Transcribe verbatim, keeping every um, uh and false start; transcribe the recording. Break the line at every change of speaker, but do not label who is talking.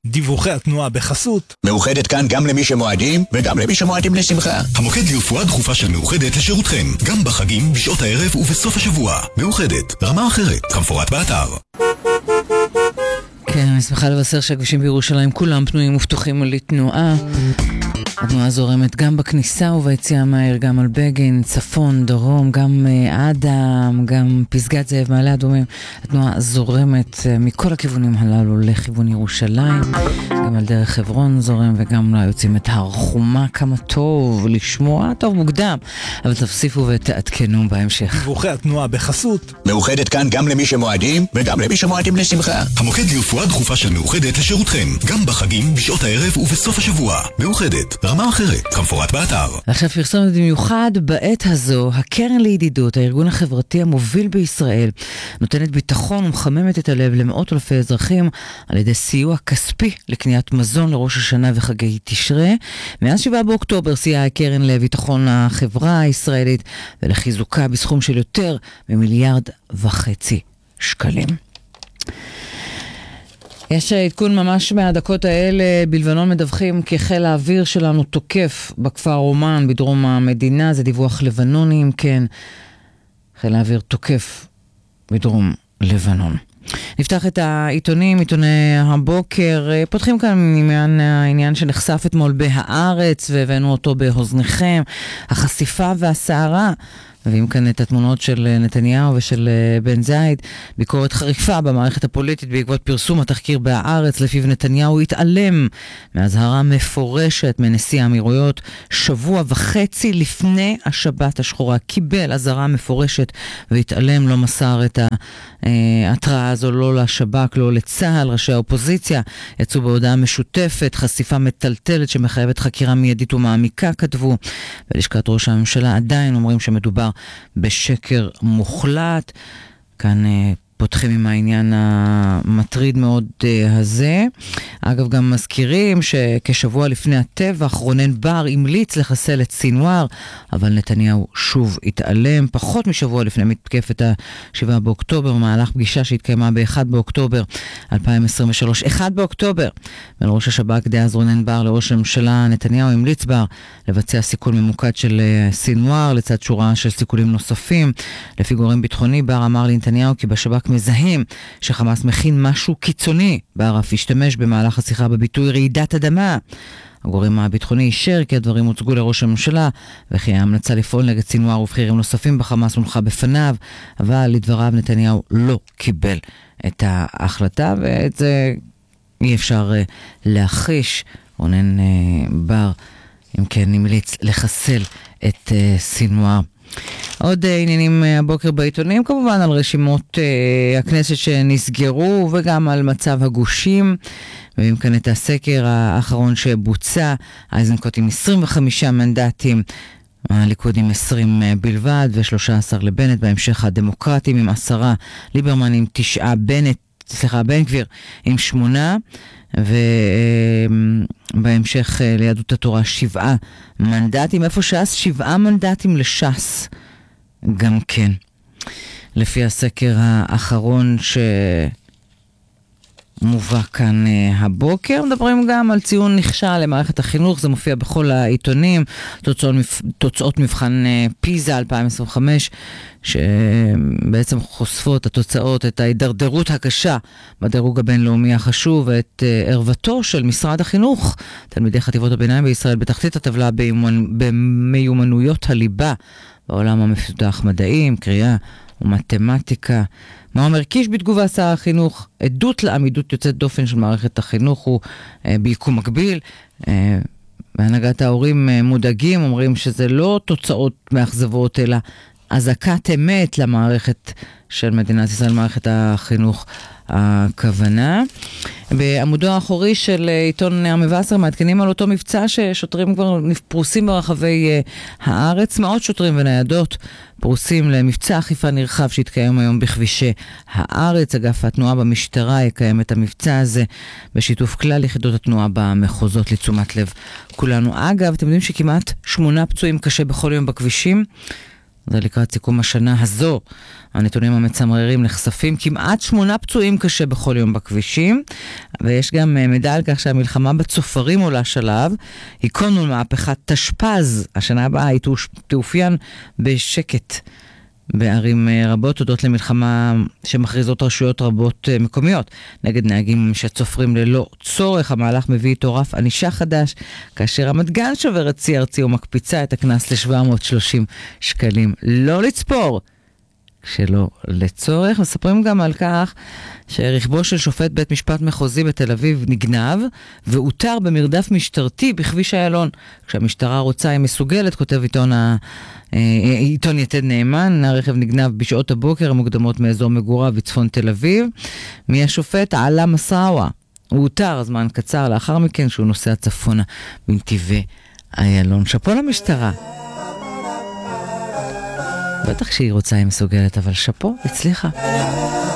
דיווחי התנועה בחסות
מאוחדת כאן גם למי שמועדים וגם למי שמועדים לשמחה.
המוקד לרפואה דחופה של מאוחדת לשירותכם, גם בחגים, בשעות הערב ובסוף השבוע. מאוחדת, רמה אחרת, כמפורט באתר.
כן, אני שמחה לבשר שהכבישים בירושלים כולם פנויים ופתוחים לתנועה. התנועה זורמת גם בכניסה וביציאה מהעיר, גם על בגין, צפון, דרום, גם אדם, גם פסגת זאב, מעלה אדומים. התנועה זורמת מכל הכיוונים הללו לכיוון ירושלים, גם על דרך חברון זורם, וגם לא יוצאים את הר חומה. כמה טוב לשמוע, טוב מוקדם, אבל תפסיפו ותעדכנו בהמשך.
דיווחי התנועה בחסות
מאוחדת כאן גם למי שמועדים וגם למי שמועדים לשמחה.
המוקד לרפואה דחופה של מאוחדת לשירותכם, גם בחגים, בשעות הערב ובסוף השבוע. מאוחדת, רמה אחרת, כמפורט באתר.
עכשיו פרסומת במיוחד בעת הזו, הקרן לידידות, הארגון החברתי המוביל בישראל, נותנת ביטחון ומחממת את הלב למאות אלפי אזרחים על ידי סיוע כספי לקניית מזון לראש השנה וחגי תשרה. מאז שבעה באוקטובר סייעה הקרן לביטחון החברה הישראלית ולחיזוקה בסכום של יותר ממיליארד וחצי שקלים. יש עדכון ממש מהדקות האלה. בלבנון מדווחים כי חיל האוויר שלנו תוקף בכפר רומן בדרום המדינה. זה דיווח לבנוני, אם כן, חיל האוויר תוקף בדרום לבנון. נפתח את העיתונים, עיתוני הבוקר. פותחים כאן עניין, העניין שנחשף אתמול בהארץ והבאנו אותו באוזניכם, החשיפה והסערה. מביאים כאן את התמונות של נתניהו ושל בן זייד. ביקורת חריפה במערכת הפוליטית בעקבות פרסום התחקיר בהארץ, לפיו נתניהו התעלם מהזהרה מפורשת מנשיא האמירויות שבוע וחצי לפני השבת השחורה. קיבל הזהרה מפורשת והתעלם, לא מסר את ההתראה הזו לא לשב"כ, לא לצה"ל. ראשי האופוזיציה יצאו בהודעה משותפת, חשיפה מטלטלת שמחייבת חקירה מיידית ומעמיקה, כתבו. בלשכת ראש הממשלה עדיין אומרים שמדובר בשקר מוחלט. כאן פותחים עם העניין המטריד מאוד הזה. אגב, גם מזכירים שכשבוע לפני הטבח רונן בר המליץ לחסל את סינואר, אבל נתניהו שוב התעלם. פחות משבוע לפני מתקפת ה-שבעה באוקטובר, במהלך פגישה שהתקיימה ב-אחד באוקטובר אלפיים עשרים ושלוש. אחד באוקטובר, בין ראש השב"כ דאז רונן בר לראש הממשלה נתניהו, המליץ בר לבצע סיכול ממוקד של סינואר לצד שורה של סיכולים נוספים. לפי גורם ביטחוני, בר אמר לנתניהו כי בשב"כ מזהים שחמאס מכין משהו קיצוני. בר אף השתמש במהלך השיחה בביטוי רעידת אדמה. הגורם הביטחוני אישר כי הדברים הוצגו לראש הממשלה, וכי ההמלצה לפעול נגד סינואר ובכירים נוספים בחמאס הונחה בפניו, אבל לדבריו נתניהו לא קיבל את ההחלטה, ואת זה אי אפשר uh, להחיש. רונן uh, בר, אם כן, המליץ לחסל את uh, סינואר. עוד עניינים הבוקר בעיתונים, כמובן על רשימות uh, הכנסת שנסגרו וגם על מצב הגושים. מביאים כאן את הסקר האחרון שבוצע, איזנקוט עם עשרים וחמישה מנדטים, הליכוד עם עשרים בלבד ו-שלושה עשר לבנט, בהמשך הדמוקרטים עם עשרה, ליברמן עם תשעה, בנט, סליחה, בן גביר עם שמונה, ובהמשך ליהדות התורה שבעה מנדטים, איפה ש"ס שבעה מנדטים לש"ס גם כן. לפי הסקר האחרון שמובא כאן הבוקר, מדברים גם על ציון נכשל למערכת החינוך, זה מופיע בכל העיתונים, תוצאות, תוצאות מבחן פיזה אלפיים עשרים וחמש, שבעצם חושפות התוצאות, את ההידרדרות הקשה בדירוג הבינלאומי החשוב, ואת ערוותו של משרד החינוך. תלמידי חטיבות הביניים בישראל בתחתית הטבלה במיומנויות הליבה בעולם המפותח, מדעים, קריאה ומתמטיקה. מה אומר קיש בתגובה? שר החינוך, עדות לעמידות יוצאת דופן של מערכת החינוך הוא ביקום מקביל. בהנהגת ההורים מודאגים, אומרים שזה לא תוצאות מאכזבות, אלא אזעקת אמת למערכת של מדינת ישראל, מערכת החינוך הכוונה. בעמודו האחורי של עיתון המבשר מעדכנים על אותו מבצע ששוטרים כבר פרוסים ברחבי הארץ, מאות שוטרים וניידות פרוסים למבצע אכיפה נרחב שהתקיים היום בכבישי הארץ. אגף התנועה במשטרה יקיים את המבצע הזה בשיתוף כלל יחידות התנועה במחוזות, לתשומת לב כולנו. אגב, אתם יודעים שכמעט שמונה פצועים קשה בכל יום בכבישים? זה לקראת סיכום השנה הזו. הנתונים המצמררים נחשפים, כמעט שמונה פצועים קשה בכל יום בכבישים, ויש גם מידע על כך שהמלחמה בצופרים עולה שלב. היכונו מהפכת תשפז, השנה הבאה היא תאופיין בשקט בערים רבות, הודות למלחמה שמכריזות רשויות רבות מקומיות נגד נהגים שצופרים ללא צורך. המהלך מביא איתו רף ענישה חדש, כאשר רמת גן שוברת שיא ארצי ומקפיצה את הקנס ל-שבע מאות ושלושים שקלים. לא לצפור שלא לצורך. מספרים גם על כך שרכבו של שופט בית משפט מחוזי בתל אביב נגנב ואותר במרדף משטרתי בכביש איילון. כשהמשטרה רוצה היא מסוגלת, כותב עיתון, ה... עיתון יתד נאמן. הרכב נגנב בשעות הבוקר המוקדמות מאזור מגוריו בצפון תל אביב. מי השופט? עלה מסראווה. הוא הותר זמן קצר לאחר מכן שהוא נוסע צפונה בנתיבי איילון. שפו למשטרה. בטח שהיא רוצה היא מסוגלת, אבל שפו, הצליחה.